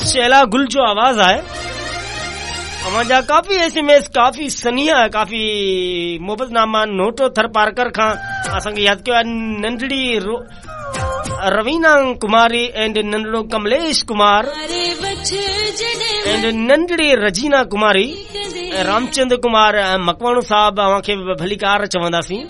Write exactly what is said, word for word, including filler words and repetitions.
शैला गुल जो आवाज आहे अवांजा काफ़ी एसएमएस काफ़ी सनिया काफ़ी मोहब्बतनामा नोटो थर पारकर खां असांखे यादि कयो आहे नंढड़ी रवीना कुमारी एंड नंढड़ो कमलेश कुमार एंड नंढड़ी रजीना कुमारी रामचंद्र कुमार मकवाणू साहब अवांखे भली कार चवंदासीं